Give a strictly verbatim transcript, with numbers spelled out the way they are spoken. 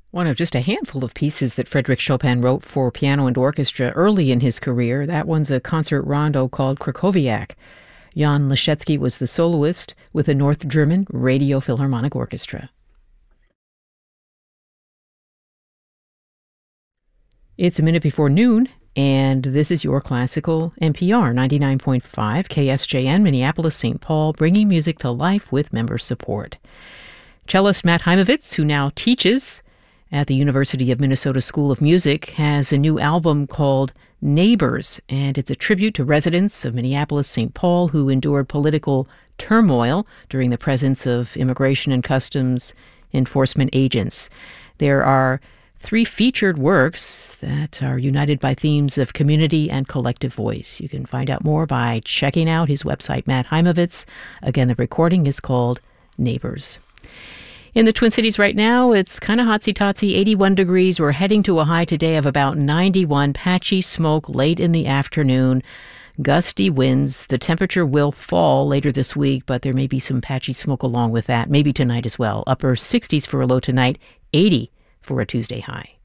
One of just a handful of pieces that Frédéric Chopin wrote for piano and orchestra early in his career. That one's a concert rondo called Krakowiak. Jan Leschetski was the soloist with the North German Radio Philharmonic Orchestra. It's a minute before noon, and this is your classical N P R ninety-nine point five K S J N, Minneapolis, Saint Paul, bringing music to life with member support. Cellist Matt Heimovitz, who now teaches at the University of Minnesota School of Music, has a new album called Neighbors, and it's a tribute to residents of Minneapolis, Saint Paul, who endured political turmoil during the presence of immigration and customs enforcement agents. There are three featured works that are united by themes of community and collective voice. You can find out more by checking out his website, Matt Heimovitz. Again, the recording is called Neighbors. In the Twin Cities right now, it's kind of hotsy-totsy, eighty-one degrees. We're heading to a high today of about ninety-one. Patchy smoke late in the afternoon. Gusty winds. The temperature will fall later this week, but there may be some patchy smoke along with that, maybe tonight as well. Upper sixties for a low tonight, eighty for a Tuesday high.